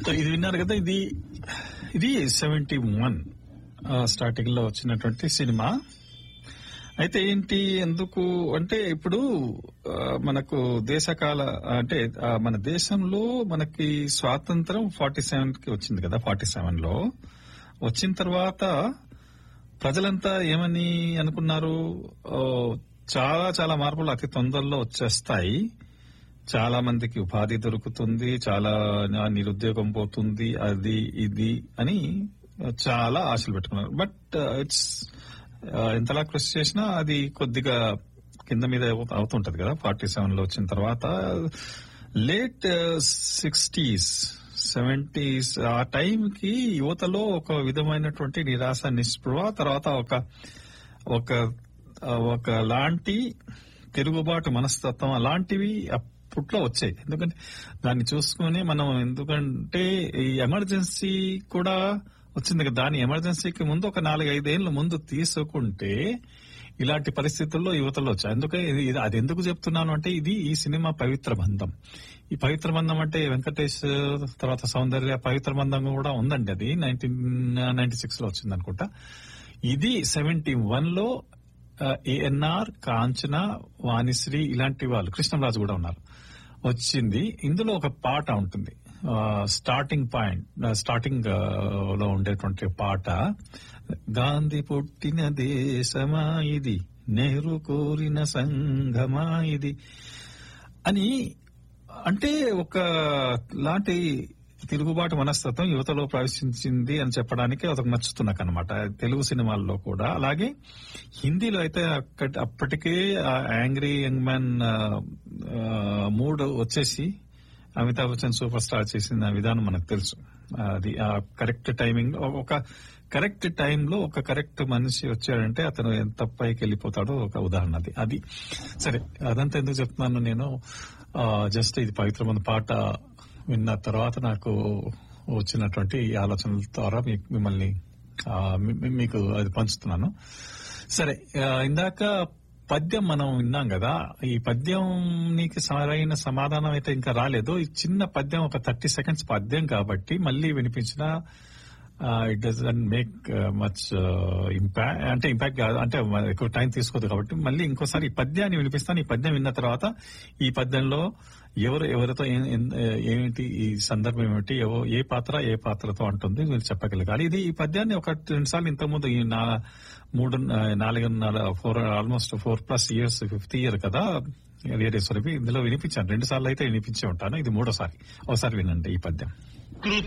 So ఇది విన్నారు కదా, ఇది 71 స్టార్టింగ్ లో వచ్చినటువంటి సినిమా. అయితే ఏంటి, ఎందుకు అంటే ఇప్పుడు మనకు దేశకాల అంటే మన దేశంలో మనకి స్వాతంత్రం 47కి వచ్చింది కదా. 47లో వచ్చిన తర్వాత ప్రజలంతా ఏమని అనుకున్నారు, చాలా చాలా మార్పులు అతి తొందరలో వచ్చేస్తాయి, చాలా మందికి ఉపాధి దొరుకుతుంది, చాలా నిరుద్యోగం పోతుంది, అది ఇది అని చాలా ఆశలు పెట్టుకున్నారు. బట్ ఇట్స్ ఎంతలా కృషి చేసినా అది కొద్దిగా కింద మీద అవుతుంటది కదా. 47లో వచ్చిన తర్వాత లేట్ 60s 70s ఆ టైంకి యువతలో ఒక విధమైనటువంటి నిరాశ నిస్పృహ, తర్వాత ఒక లాంటి తిరుగుబాటు మనస్తత్వం అలాంటివి అప్పట్లో వచ్చాయి. ఎందుకంటే దాన్ని చూసుకుని మనం, ఎందుకంటే ఈ ఎమర్జెన్సీ కూడా వచ్చింది కదా, దాని ఎమర్జెన్సీకి ముందు ఒక 4-5 ఏళ్ల ముందు తీసుకుంటే ఇలాంటి పరిస్థితుల్లో యువతలో వచ్చాయి. అందుకే అది ఎందుకు చెప్తున్నాను అంటే, ఈ సినిమా పవిత్ర బంధం. ఈ పవిత్ర బంధం అంటే వెంకటేష్ తర్వాత సౌందర్య పవిత్ర బంధం కూడా ఉందండి. అది 1996లో వచ్చింది అనుకుంటా. ఇది 71లో ఏఎన్ఆర్, కాంచన, వాణిశ్రీ ఇలాంటి వాళ్ళు, కృష్ణరాజు కూడా ఉన్నారు, వచ్చింది. ఇందులో ఒక పాట ఉంటుంది, స్టార్టింగ్ లో ఉండేటువంటి పాట, గాంధీ పుట్టిన దేశమా ఇది, నెహ్రూ కోరిన సంఘమా ఇది అని. అంటే ఒక లాంటి తిరుగుబాటు మనస్తత్వం యువతలో ప్రవేశించింది అని చెప్పడానికి అదొక నచ్చుతున్నకు అనమాట, తెలుగు సినిమాల్లో కూడా. అలాగే హిందీలో అయితే అప్పటికే యాంగ్రీ యంగ్ మ్యాన్ మూడ్ వచ్చేసి అమితాబ్ బచ్చన్ సూపర్ స్టార్ చేసిన విధానం మనకు తెలుసు. అది ఆ కరెక్ట్ టైమింగ్, ఒక కరెక్ట్ టైంలో ఒక కరెక్ట్ మనిషి వచ్చాడంటే అతను ఎంత పైకి వెళ్ళిపోతాడో ఒక ఉదాహరణ అది. సరే, అదంతా ఎందుకు చెప్తున్నాను నేను, జస్ట్ ఇది పవిత్రమైన పాట విన్న తర్వాత నాకు వచ్చినటువంటి ఆలోచనల ద్వారా మీకు అది పంచుతున్నాను. సరే, ఇందాక పద్యం మనం విన్నాం కదా. ఈ పద్యం నీకు సరైన సమాధానం అయితే ఇంకా రాలేదు. ఈ చిన్న పద్యం ఒక 30 seconds పద్యం కాబట్టి మళ్ళీ వినిపించిన it doesn't make much impact, అంటే ఇంపాక్ట్ కాదు, అంటే ఎక్కువ టైం తీసుకోదు కాబట్టి మళ్ళీ ఇంకోసారి ఈ పద్యాన్ని వినిపిస్తాను. ఈ పద్యం విన్న తర్వాత ఈ పద్యంలో ఎవరితో ఏమిటి, ఈ సందర్భం ఏమిటి, ఏ పాత్రతో అంటుంది మీరు చెప్పగలగాలి. ఈ పద్యాన్ని ఒక 2 సార్లు ఇంతకుముందు ఈ 4 ఆల్మోస్ట్ 4+ years 5th year కదా రేడియో సురభి, ఇందులో వినిపించాను 2 సార్లు అయితే వినిపించే ఉంటాను. ఇది 3వ సారి. ఒకసారి వినండి ఈ పద్యం.